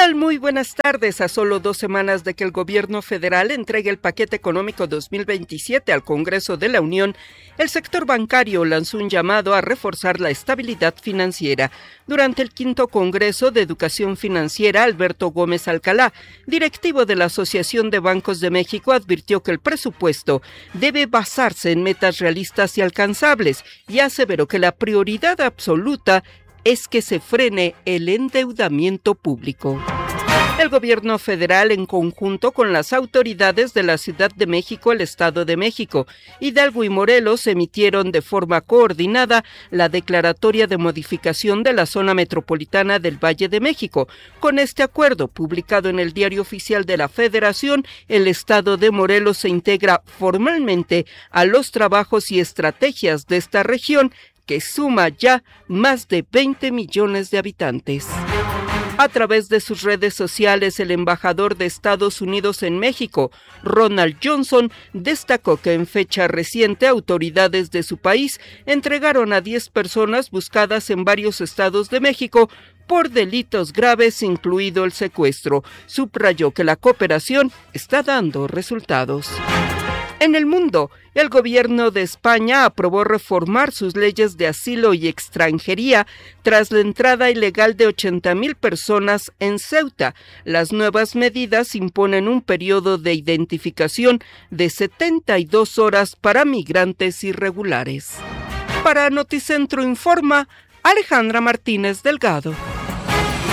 tal? Muy buenas tardes. A solo 2 semanas de que el gobierno federal entregue el paquete económico 2027 al Congreso de la Unión, el sector bancario lanzó un llamado a reforzar la estabilidad financiera. Durante el 5º Congreso de Educación Financiera, Alberto Gómez Alcalá, directivo de la Asociación de Bancos de México, advirtió que el presupuesto debe basarse en metas realistas y alcanzables y aseveró que la prioridad absoluta es que se frene el endeudamiento público. El gobierno federal, en conjunto con las autoridades de la Ciudad de México, el Estado de México, Hidalgo y Morelos, emitieron de forma coordinada la declaratoria de modificación de la zona metropolitana del Valle de México. Con este acuerdo, publicado en el Diario Oficial de la Federación, el Estado de Morelos se integra formalmente a los trabajos y estrategias de esta región, que suma ya más de 20 millones de habitantes. A través de sus redes sociales, el embajador de Estados Unidos en México, Ronald Johnson, destacó que en fecha reciente autoridades de su país entregaron a 10 personas buscadas en varios estados de México por delitos graves, incluido el secuestro. Subrayó que la cooperación está dando resultados. En el mundo, el gobierno de España aprobó reformar sus leyes de asilo y extranjería tras la entrada ilegal de 80,000 personas en Ceuta. Las nuevas medidas imponen un periodo de identificación de 72 horas para migrantes irregulares. Para Noticentro Informa, Alejandra Martínez Delgado.